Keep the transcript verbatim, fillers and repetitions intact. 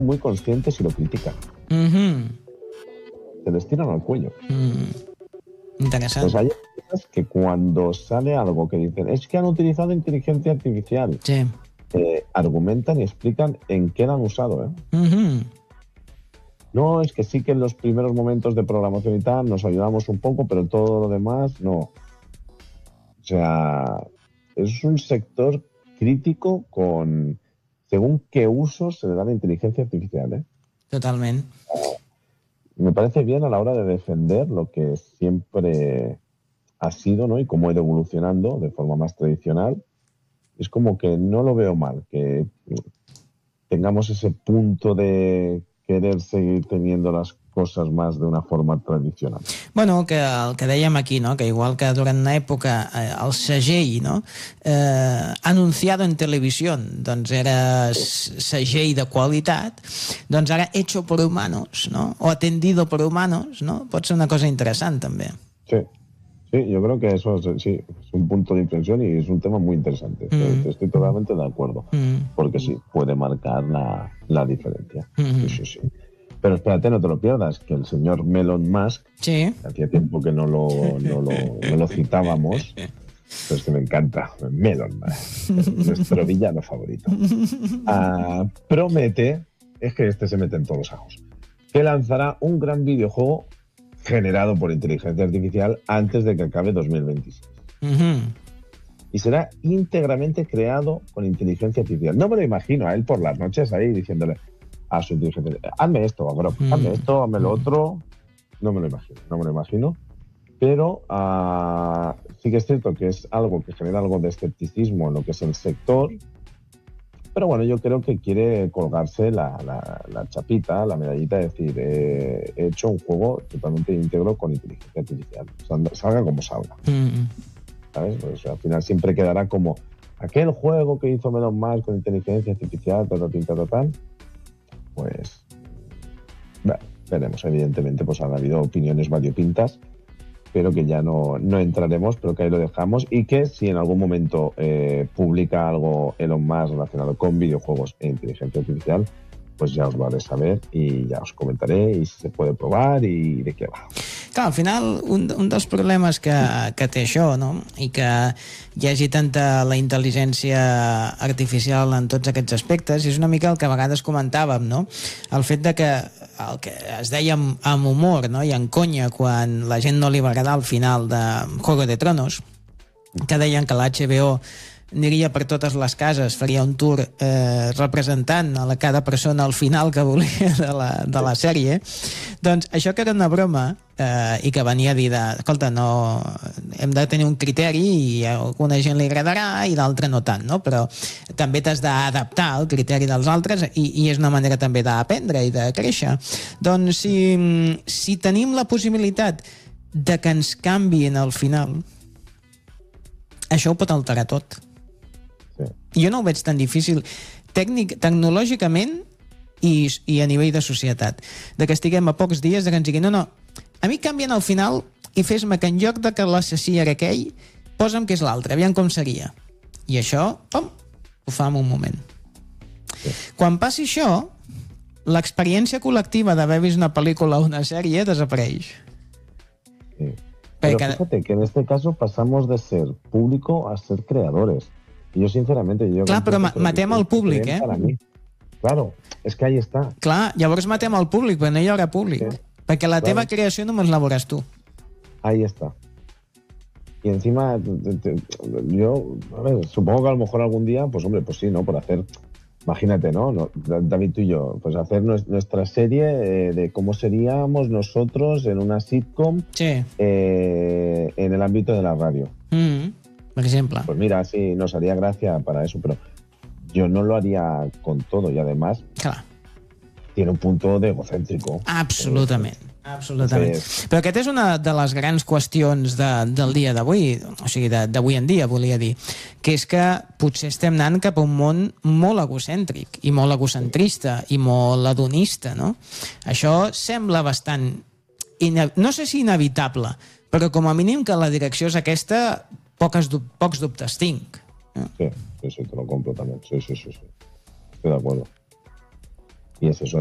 muy conscientes y lo critican. Mm-hmm. Se les tiran al cuello. Mm. Interesante. Pues hay empresas que cuando sale algo que dicen, es que han utilizado inteligencia artificial, Sí. eh, argumentan y explican en qué la han usado, ¿eh? Mm-hmm. No, es que sí que en los primeros momentos de programación y tal nos ayudamos un poco, pero todo lo demás no. O sea, es un sector crítico con según qué uso se le da la inteligencia artificial, ¿eh? Totalment. Me parece bien a la hora de defender lo que siempre ha sido, ¿no? Y cómo ha ido evolucionando de forma más tradicional. Es como que no lo veo mal, que tengamos ese punto de querer seguir teniendo las coses más d'una forma tradicional. Bueno, que el que dèiem aquí, no? Que igual que durant una època eh, el segell, no? eh, anunciado en televisió doncs era segell de qualitat, doncs ara hecho por humanos, no? O atendido por humanos, no? Pot ser una cosa interessant també. Sí, sí, yo creo que eso es, sí, es un punto de inflexión y es un tema muy interesante. Mm. Estoy totalmente de acuerdo, Mm. porque sí, puede marcar la, la diferencia. Mm-hmm. Sí, sí, sí. Pero espérate, no te lo pierdas, que el señor Elon Musk, sí. hacía tiempo que no lo, no lo, no lo citábamos, pero es que me encanta, Elon Musk, nuestro villano favorito, uh, promete, es que este se mete en todos los ajos, que lanzará un gran videojuego generado por inteligencia artificial antes de que acabe dos mil veintiséis. Mm-hmm. Y será íntegramente creado con inteligencia artificial. No me lo imagino a él por las noches ahí diciéndole a su inteligencia, hazme esto, bro, Mm. hazme esto, hazme lo otro. No me lo imagino, no me lo imagino. Pero uh, sí que es cierto que es algo que genera algo de escepticismo en lo que es el sector. Pero bueno, yo creo que quiere colgarse la, la, la chapita, la medallita, de decir, eh, he hecho un juego totalmente íntegro con inteligencia artificial. Salga como salga. Mm. ¿Sabes? Pues al final siempre quedará como aquel juego que hizo Elon Musk con inteligencia artificial, tal, tal, tal, tal. Pues bueno, veremos. Evidentemente pues han habido opiniones variopintas, pero que ya no, no entraremos, pero que ahí lo dejamos, y que si en algún momento eh, publica algo Elon Musk relacionado con videojuegos e inteligencia artificial, pues ya os lo haré saber y ya os comentaré y si se puede probar y de qué va. Clar, al final, un, un dels problemes que, que té això, no? I que hi hagi tanta la intel·ligència artificial en tots aquests aspectes, és una mica el que a vegades comentàvem, no? El fet de que el que es deia amb, amb humor, no? I en conya, quan la gent no li va agradar al final de Juego de Tronos, que deien que l'H B O aniria per totes les cases, faria un tour eh, representant a la, cada persona al final que volia de la, de la sèrie, doncs això que era una broma eh, i que venia a dir de, escolta, no, hem de tenir un criteri i a alguna gent li agradarà i l'altra no tant, no? Però també t'has d'adaptar al criteri dels altres i, i és una manera també d'aprendre i de créixer. Doncs si, si tenim la possibilitat de que ens canviïn al final, això ho pot alterar tot. Jo no ho veig tan difícil tècnic, tecnològicament i, i a nivell de societat, de que estiguem a pocs dies de que ens diguin, no, no, a mi canvien al final i fes-me que en lloc de que l'assassí era aquell, posa'm que és l'altre, aviam com seria. I això, pom, ho fa en un moment. Quan passi això, l'experiència col·lectiva d'haver vist una pel·lícula o una sèrie desapareix. Sí. Pero fíjate que en este caso pasamos de ser público a ser creadores. Y yo sinceramente... Yo Clar, però matem el públic, eh? Claro, és que ahí està. Clar, llavors matem el públic, però no hi haurà públic. Sí. Perquè la teva claro. creació només la veuràs tu. Ahí está. Y encima, te, te, yo, a ver, supongo que a lo mejor algún día, pues hombre, pues sí, ¿no? Por hacer, imagínate, ¿no? no David, tú y yo, pues hacer nuestra serie eh, de cómo seríamos nosotros en una sitcom sí. eh, en el ámbito de la radio. Mm-hmm. Por ejemplo. Pues mira, sí, nos haría gracia para eso, pero yo no lo haría con todo y además claro. tiene un punto de egocéntrico. Absolutament. Absolutament. Sí. Però aquesta és una de les grans qüestions de, del dia d'avui, o sigui, d'avui en dia, volia dir, que és que potser estem anant cap a un món molt egocèntric i molt egocentrista i molt hedonista, no? Això sembla bastant, ine- no sé si inevitable, però com a mínim que la direcció és aquesta, poques, pocs dubtes tinc. Sí, sí, sí, te lo compro también. Sí, sí, sí, sí. Estoy de acuerdo. y es eso,